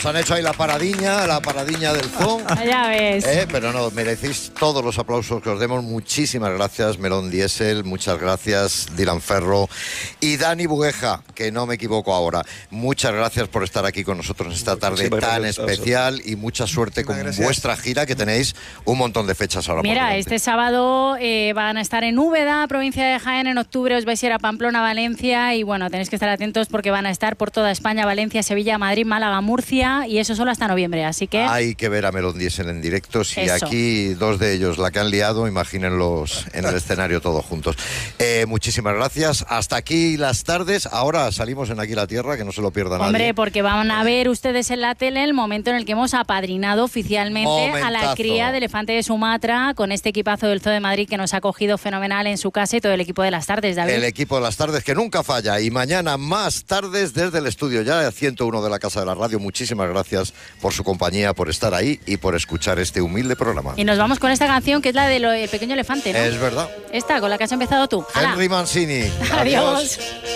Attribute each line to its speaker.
Speaker 1: han hecho ahí la paradiña del zoo.
Speaker 2: Ya ves.
Speaker 1: Pero no, merecéis todos los aplausos que os demos. Muchísimas gracias, Melón Diesel, muchas gracias, Dylan Ferro y Dani Bugueja, que no me equivoco ahora. Muchas gracias por estar aquí con nosotros esta tarde tan especial y mucha suerte con vuestra gira, que tenéis un montón de fechas ahora.
Speaker 2: Mira, este sábado van a estar en Úbeda, provincia de Jaén. En octubre os vais a ir a Pamplona, Valencia, y bueno, tenéis que estar atentos porque van a estar por toda España: Valencia, Sevilla, Madrid, Málaga, Murcia, y eso solo hasta noviembre, así que...
Speaker 1: Hay que ver a Melón Diesel en directo. Si
Speaker 2: eso.
Speaker 1: Aquí dos de ellos la que han liado, imagínenlos en el escenario todos juntos. Muchísimas gracias. Hasta aquí las tardes. Ahora salimos en Aquí la Tierra, que no se lo pierdan.
Speaker 2: Hombre, porque van a ver ustedes en la tele el momento en el que hemos apadrinado oficialmente a la cría de elefante de Sumatra, con este equipazo del Zoo de Madrid que nos ha acogido fenomenal en su casa, y todo el equipo de las tardes, David.
Speaker 1: El equipo de las tardes que nunca falla. Y mañana más tardes desde el estudio ya 101 de la Casa de la Radio. Muchísimas gracias por su compañía, por estar ahí y por escuchar este humilde programa.
Speaker 2: Y nos vamos con esta canción, que es la del pequeño elefante, ¿no?
Speaker 1: Es verdad.
Speaker 2: Esta, con la que has empezado tú.
Speaker 1: Henry Mancini.
Speaker 2: Adiós.